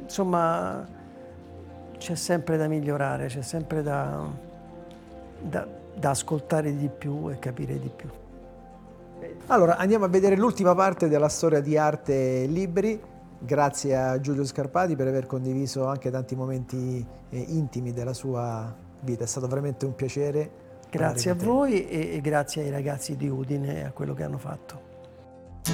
insomma, c'è sempre da migliorare, c'è sempre da ascoltare di più e capire di più. Allora, andiamo a vedere l'ultima parte della storia di Arte Libri. Grazie a Giulio Scarpati per aver condiviso anche tanti momenti intimi della sua vita. È stato veramente un piacere parlare Grazie a con te. voi e grazie ai ragazzi di Udine e a quello che hanno fatto.